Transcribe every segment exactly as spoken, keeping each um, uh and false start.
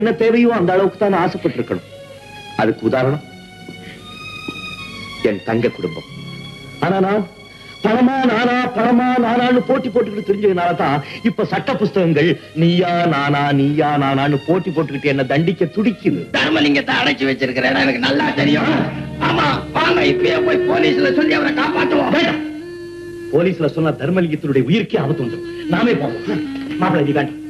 என்ன தேவையோ அந்த அளவுக்கு தான் ஆசைப்பட்டு இருக்கணும். அதுக்கு உதாரணம் என் தங்க குடும்பம். ஆனா நான் பணமா நானா பணமா நானான்னு போட்டி போட்டுக்கிட்டு தெரிஞ்சதுனாலதான் இப்ப சட்ட புஸ்தகங்கள் நீயா நானா நீயா நானான்னு போட்டி போட்டுக்கிட்டு என்ன தண்டிக்க துடிக்குது. தர்மலிங்கத்தை அடைச்சு வச்சிருக்கிற இடம் எனக்கு நல்லா தெரியும். ஆமா, வாங்க இப்பயே போய் போலீஸ்ல சொல்லி அவரை காப்பாற்றுவோம். போலீஸ்ல சொன்னா தர்மலிங்கத்தினுடைய உயிர்க்கே ஆபத்து வந்துடும். நாமே போவோம். மாப்பிள்ளை நீ வேண்டாம்,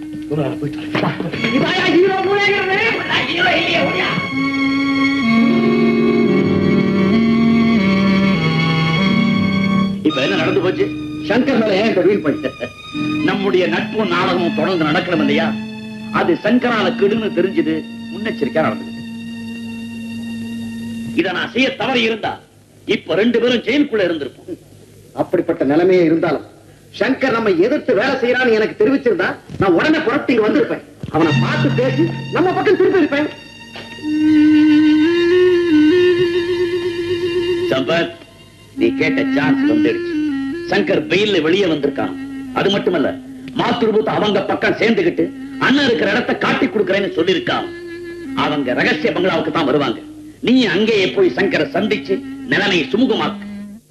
இப்ப என்ன நடந்து போச்சு? சங்கர் மேல ஏன் வீல் பண்ணிட்ட? நம்முடைய நட்பும் நாடகமும் தொடர்ந்து நடக்கணும் இல்லையா? அது சங்கரால கெடுன்னு தெரிஞ்சது, முன்னெச்சரிக்கையா நடந்தது. இத நான் செய்ய தவறி இருந்தா இப்ப ரெண்டு பேரும் ஜெயிலுக்குள்ள இருந்திருப்போம். அப்படிப்பட்ட நிலைமையே இருந்தாலும் சங்கர் நம்ம எதிர்த்து வேலை செய்யறான்னு எனக்கு தெரிவிச்சிருந்தா நான் உடனே புறப்பட்டு இங்க வந்திருப்பேன். அவனை பார்த்து பேசி நம்ம பக்கம் திருப்பி இருப்பேன். சம்பத், நீ கேட்ட சான்ஸ் வந்துடுச்சு. சங்கர் பெயில்ல வெளியே வந்திருக்கான். அது மட்டுமல்ல, மாத்துருபூத் அவங்க பக்கம் சேர்ந்துகிட்டு அண்ணன் இருக்கிற இடத்தை காட்டி கொடுக்கறேன்னு சொல்லியிருக்கான். அவங்க ரகசிய பங்களாவுக்கு தான் வருவாங்க. நீ அங்கேயே போய் சங்கரை சந்திச்சு நிலைமையை சுமூகமாக்கு.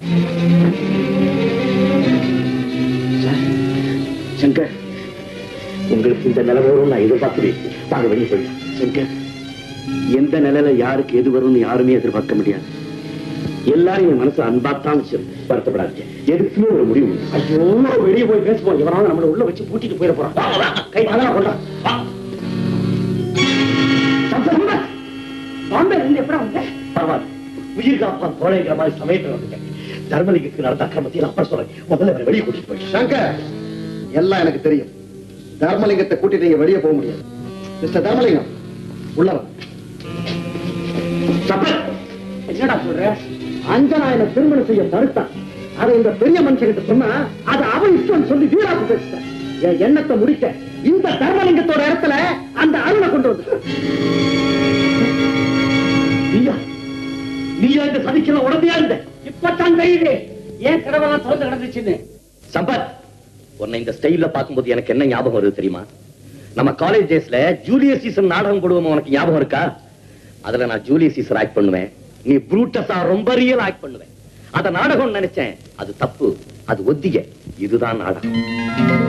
சங்கர், உங்களுக்கு இந்த நிலைமையோடு நான் எதிர்பார்க்கிறேன். வாங்க வெளியே போயிடலாம். சங்கர், எந்த நிலையில யாருக்கு எது வரும்னு யாருமே எதிர்பார்க்க முடியாது. எல்லாரும் என் மனசு அன்பாத்தான் வருத்தப்படாது. எதுக்குமே ஒரு முடிவு. ஐயோ, வெளியே போய் பேசுவோம். இவராவது நம்மளை உள்ள வச்சு பூட்டிட்டு போயிட போறான். கை அதெல்லாம் கொண்டா. பாம்பே இருந்து எப்படா வந்த? பரவாயில்ல, உயிர் காப்பான் தோழைங்கிற மாதிரி சமயத்தில் வந்துட்டேன். தர்மலிங்கத்துக்கு நடந்த அக்கிரமத்தில் அப்புறம் சொல்றேன். முதல்ல வெளியே கூட்டிட்டு போயிட்டு. சங்கர், எல்லாம் எனக்கு தெரியும். தர்மலிங்கத்தை கூட்டிட்டு நீங்க வெளியே போக முடியாது. மிஸ்டர் தர்மலிங்கம், உள்ளவன். என்னடா சொல்ற? அஞ்சனா என்ன திருமணம் செய்ய தடுத்தான். அதை இந்த பெரிய மனுஷகிட்ட சொன்னா அது அவன் இஷ்டம் சொல்லி வீராப்பு பேசிட்டேன். என் எண்ணத்தை முடிக்க இந்த தர்மலிங்கத்தோட இடத்துல அந்த அருணை கொண்டு வந்து. நீயா நீயா இந்த சதிக்கல உடனே இருந்த? இப்பதான் தெரியுது ஏன் கடவுளெல்லாம் திறந்து கிடந்துச்சுன்னு. சம்பத், உன்னை இந்த ஸ்டைல்ல பார்க்கும்போது எனக்கு என்ன ஞாபகம் வருது தெரியுமா? நம்ம காலேஜ் டேஸ்ல ஜூலியஸ் சீசர் நாடகம் போடுவோம். உனக்கு ஞாபகம் இருக்கா? அதுல நான் ஜூலியஸ் சீசர் ஆக்ட் பண்ணுவேன், நீ ப்ரூட்டஸா ரொம்ப ரியல் ஆக்ட் பண்ணுவேன். அத நாடகம் நினைச்சேன். அது தப்பு, அது ஒத்திகை. இதுதான் நாடகம்.